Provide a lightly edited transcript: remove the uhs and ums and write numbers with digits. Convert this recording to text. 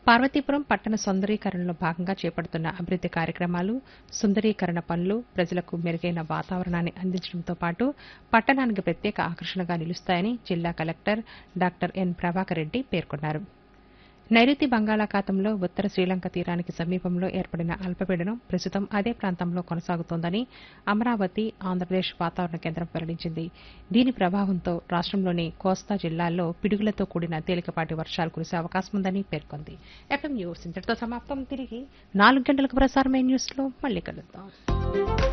పార్వతీపురం పట్టణ సుందరీకరణలో భాగంగా చేపడుతున్న అభివృద్ది కార్యక్రమాలు, సుందరీకరణ పనులు ప్రజలకు మెరుగైన వాతావరణాన్ని అందించడంతో పాటు పట్టణానికి ప్రత్యేక ఆకర్షణగా నిలుస్తాయని జిల్లా collector doctor N Prabhakar Reddy పేర్కొన్నారు. నైరుతి బంగాళాఖాతంలో ఉత్తర శ్రీలంక తీరానికి సమీపంలో ఏర్పడిన అల్పపీడనం ప్రస్తుతం అదే ప్రాంతంలో కొనసాగుతోందని అమరావతి ఆంధ్రప్రదేశ్ వాతావరణ కేంద్రం వెల్లడించింది. దీని ప్రభావంతో రాష్టంలోని కోస్తా జిల్లాల్లో పిడుగులతో కూడిన తేలికపాటి వర్షాలు కురిసే అవకాశం ఉందని పేర్కొంది. ఎఫ్ఎం న్యూస్ ఇంతటితో సమాప్తం. తిరిగి 4 గంటలకు ప్రసారమైన న్యూస్లో మళ్లీ కలుద్దాం.